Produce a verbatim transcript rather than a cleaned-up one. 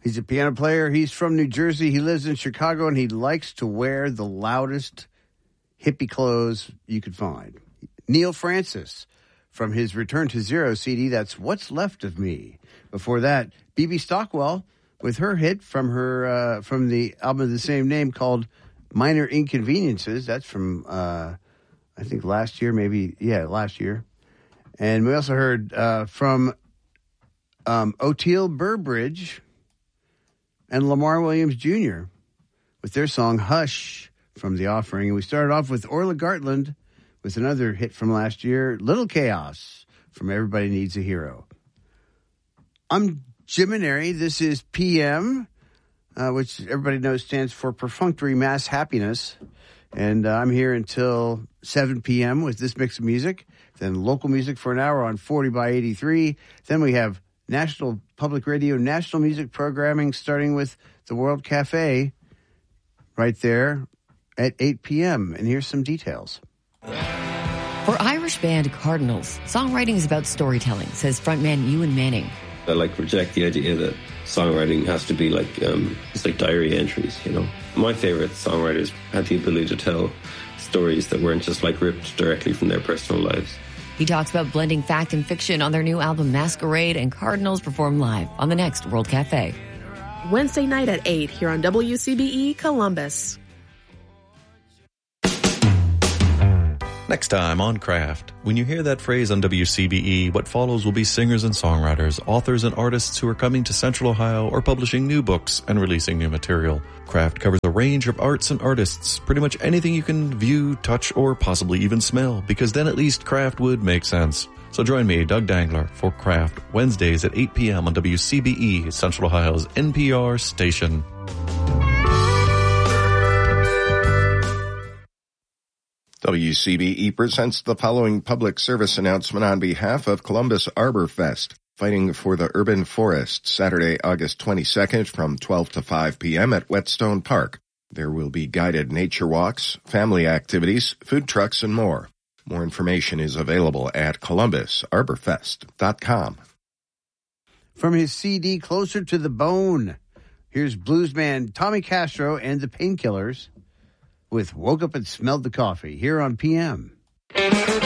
He's a piano player. He's from New Jersey. He lives in Chicago, and he likes to wear the loudest hippie clothes you could find. Neil Francis from his Return to Zero C D, that's What's Left of Me. Before that, B B Stockwell with her hit from her uh, from the album of the same name called Minor Inconveniences. That's from, uh, I think, last year, maybe. Yeah, last year. And we also heard uh, from um, Oteil Burbridge and Lamar Williams Junior with their song Hush from The Offering. And we started off with Orla Gartland with another hit from last year, Little Chaos from Everybody Needs a Hero. I'm Jim Maneri. This is P M, uh, which everybody knows stands for Perfunctory Mass Happiness. And uh, I'm here until seven p.m. with this mix of music. Then local music for an hour on forty by eighty-three. Then we have National Public Radio, national music programming, starting with the World Cafe right there at eight p.m. And here's some details. For Irish band Cardinals, songwriting is about storytelling, says frontman Ewan Manning. I like reject the idea that songwriting has to be like um, it's like diary entries, you know. My favorite songwriters had the ability to tell stories that weren't just like ripped directly from their personal lives. He talks about blending fact and fiction on their new album Masquerade, and Cardinals perform live on the next World Cafe. Wednesday night at eight here on W C B E Columbus. Next time on Craft. When you hear that phrase on W C B E, what follows will be singers and songwriters, authors and artists who are coming to Central Ohio or publishing new books and releasing new material. Craft covers a range of arts and artists, pretty much anything you can view, touch, or possibly even smell, because then at least Craft would make sense. So join me, Doug Dangler, for Craft, Wednesdays at eight p.m. on W C B E, Central Ohio's N P R station. W C B E presents the following public service announcement on behalf of Columbus Arbor Fest, fighting for the urban forest, Saturday, August twenty-second from twelve to five p.m. at Whetstone Park. There will be guided nature walks, family activities, food trucks, and more. More information is available at columbus arbor fest dot com. From his C D Closer to the Bone, here's bluesman Tommy Castro and the Painkillers with Woke Up and Smelled the Coffee here on P M.